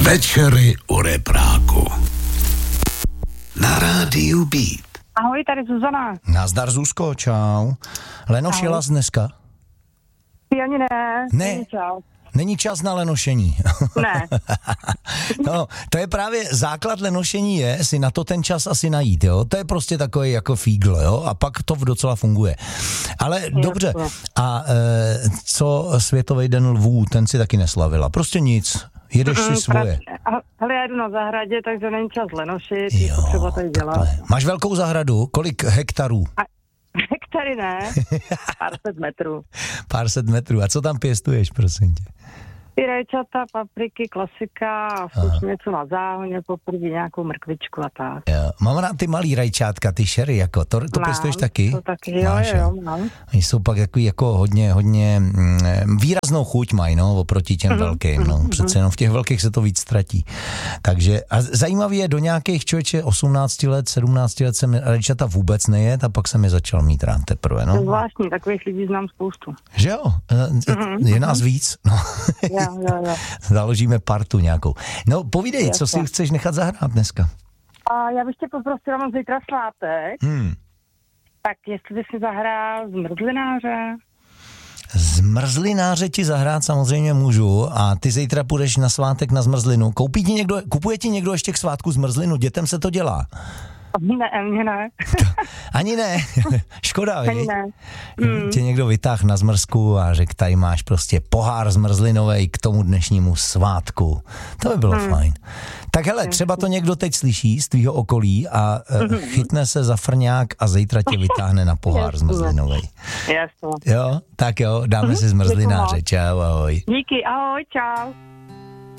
Večery u repráku. Na rádiu Beat. Ahoj, tady Zuzana. Nazdar, Zuzko, čau. Lenoš jela dneska? Ty ani ne. Ne. Není čas na lenošení. Ne. No, to je právě základ lenošení je si na to ten čas asi najít, jo. To je prostě takový jako fígl, jo. A pak to docela funguje. Ale dobře. A co Světový den lvů, ten si taky neslavila? Prostě nic. Jedeš si svoje. Ale já jdu na zahradě, takže není čas lenošit, je potřeba tady dělat. Takhle. Máš velkou zahradu? Kolik hektarů? Hektary ne, pár set metrů. Pár set metrů. A co tam pěstuješ, prosím tě? Ty rajčata, papriky, klasika a vstup něco na záhoně, poprvé nějakou mrkvičku a tak. Jo. Mám rád ty malý rajčátka, ty šery, jako, to pěstuješ taky? To taky, jo, mám. Oni jsou pak jako hodně výraznou chuť mají, no, oproti těm velkým, no. Přece jenom v těch velkých se to víc ztratí. Takže, a zajímavý je, do nějakých člověče 18 let, 17 let jsem rajčata vůbec nejet a pak jsem je začal mít rád teprve, no. To je zvláštní, takových lidí znám spoustu. Že jo? Je nás víc, no. Jo. Založíme partu nějakou. No, povídej, co si chceš nechat zahrát dneska? A já bych tě poprosila, mám zítra svátek, tak jestli bys mi zahrál Zmrzlináře. Zmrzlináře ti zahrát samozřejmě můžu a ty zítra půjdeš na svátek na zmrzlinu. Kupuje ti někdo ještě k svátku zmrzlinu? Dětem se to dělá? Ne, mě ne. Ani ne. Škoda, Ani ne. Tě někdo vytáhl na zmrzku a řekl, tady máš prostě pohár zmrzlinovej k tomu dnešnímu svátku. To by bylo fajn. Tak hele, třeba to někdo teď slyší z tvýho okolí a chytne se za frňák a zítra tě vytáhne na pohár zmrzlinovej. Jasně. Jo, tak jo, dáme si zmrzlináře. Čau, ahoj. Díky, ahoj, čau.